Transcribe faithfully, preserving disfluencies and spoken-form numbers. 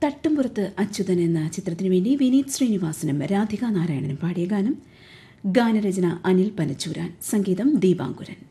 തട്ടുംപുറത്ത് അച്യുതൻ എന്ന ചിത്രത്തിനു വേണ്ടി വിനീത് ശ്രീനിവാസനും രാധിക നാരായണനും പാടിയ ഗാനം. ഗാനരചന അനിൽ പനച്ചൂരാൻ, സംഗീതം ദീപാങ്കുരൻ.